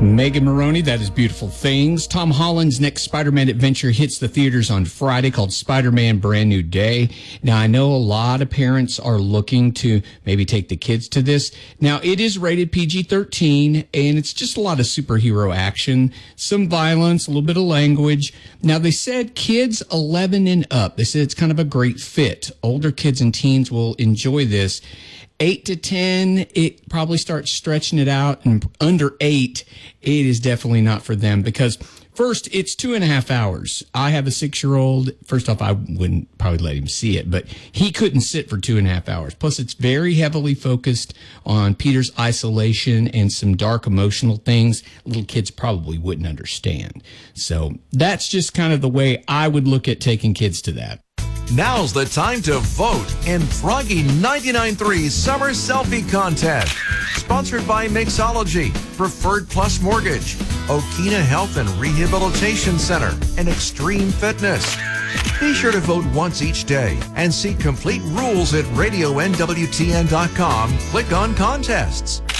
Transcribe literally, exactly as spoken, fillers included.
Megan Maroney, that is Beautiful Things. Tom Holland's next Spider-Man adventure hits the theaters on Friday, called Spider-Man Brand New Day. Now, I know a lot of parents are looking to maybe take the kids to this. Now, it is rated P G thirteen, and it's just a lot of superhero action, some violence, a little bit of language. Now, they said kids eleven and up. They said it's kind of a great fit. Older kids and teens will enjoy this. Eight to ten, it probably starts stretching it out, and under eight, it is definitely not for them because first, it's two and a half hours. I have a six-year-old. First off, I wouldn't probably let him see it, but he couldn't sit for two and a half hours. Plus, it's very heavily focused on Peter's isolation and some dark emotional things little kids probably wouldn't understand. So that's just kind of the way I would look at taking kids to that. Now's the time to vote in Froggy ninety-nine point three's Summer Selfie Contest. Sponsored by Mixology, Preferred Plus Mortgage, Okina Health and Rehabilitation Center, and Extreme Fitness. Be sure to vote once each day and see complete rules at radio N W T N dot com. Click on Contests.